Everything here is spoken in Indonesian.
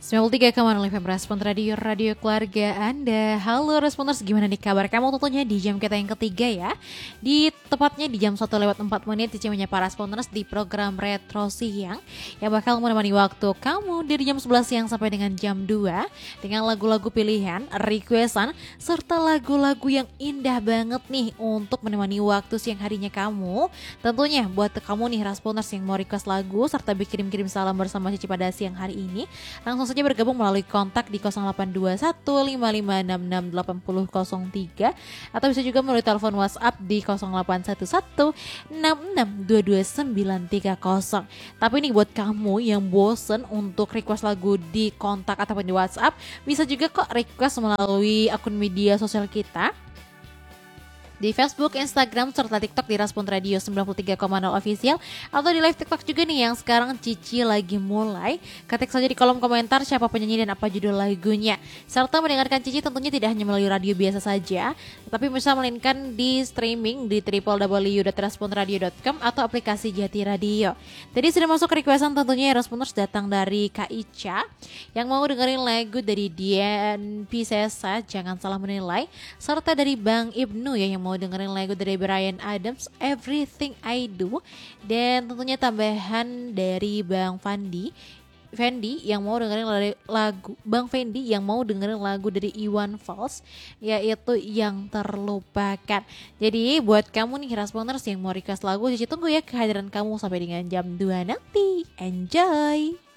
93,0 FM Respon Radio, radio keluarga Anda. Halo Responers, gimana nih kabar kamu tentunya di jam kita yang ketiga ya. Tepatnya di jam 1:04 Cici menyapa Responers di program Retro Siang yang bakal menemani waktu kamu dari jam 11 siang sampai dengan jam 2 dengan lagu-lagu pilihan, requestan, serta lagu-lagu yang indah banget nih untuk menemani waktu siang harinya kamu. Tentunya buat kamu nih Responers yang mau request lagu serta kirim-kirim salam bersama Cici pada siang hari ini, langsung saja bergabung melalui kontak di 082155668003 atau bisa juga melalui telepon WhatsApp di 0811662290. Tapi nih buat kamu yang bosen untuk request lagu di kontak ataupun di WhatsApp, bisa juga kok request melalui akun media sosial kita di Facebook, Instagram, serta TikTok di Respon Radio 93,0 Official atau di live TikTok juga nih yang sekarang Cici lagi mulai. Ketik saja di kolom komentar siapa penyanyi dan apa judul lagunya. Serta mendengarkan Cici tentunya tidak hanya melalui radio biasa saja, tapi bisa melainkan di streaming di www.responradio.com atau aplikasi Jati Radio. Tadi sudah masuk requestan tentunya Responders datang dari Kak Ica yang mau dengerin lagu dari Dian Piscesa, Jangan Salah Menilai, serta dari Bang Ibnu ya yang mau dengerin lagu dari Bryan Adams, Everything I Do, dan tentunya tambahan dari Bang Fendi yang mau dengerin lagu Bang Fendi yang mau dengerin lagu dari Iwan Fals, yaitu Yang Terlupakan. Jadi buat kamu nih Responers yang mau request lagu, Cici tunggu ya kehadiran kamu sampai dengan jam 2 nanti. Enjoy.